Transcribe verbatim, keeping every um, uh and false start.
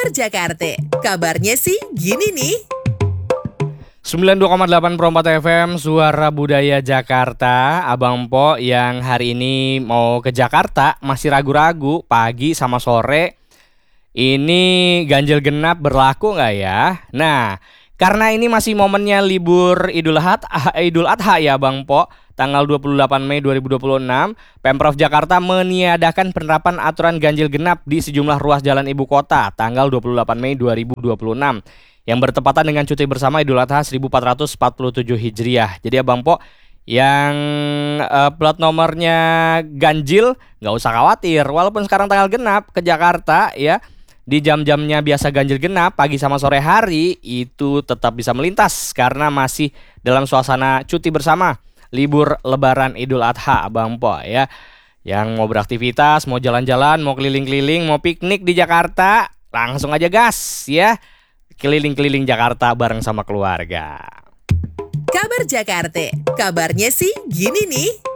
Kabar Jakarta, kabarnya sih gini nih. sembilan puluh dua koma delapan Pro empat F M, Suara Budaya Jakarta. Abang Po yang hari ini mau ke Jakarta masih ragu-ragu pagi sama sore. Ini ganjil genap berlaku nggak ya? Nah, karena ini masih momennya libur Idul Adha, Idul Adha ya Bang Po, tanggal dua puluh delapan Mei dua ribu dua puluh enam, Pemprov Jakarta meniadakan penerapan aturan ganjil genap di sejumlah ruas jalan ibu kota tanggal dua puluh delapan Mei dua ribu dua puluh enam yang bertepatan dengan cuti bersama Idul Adha seribu empat ratus empat puluh tujuh Hijriah. Jadi Abang Po yang uh, plat nomornya ganjil nggak usah khawatir, walaupun sekarang tanggal genap ke Jakarta ya. Di jam-jamnya biasa ganjil genap pagi sama sore hari itu tetap bisa melintas karena masih dalam suasana cuti bersama libur lebaran Idul Adha Bang Po ya. Yang mau beraktivitas, mau jalan-jalan, mau keliling-keliling, mau piknik di Jakarta, langsung aja gas ya. Keliling-keliling Jakarta bareng sama keluarga. Kabar Jakarta, kabarnya sih gini nih.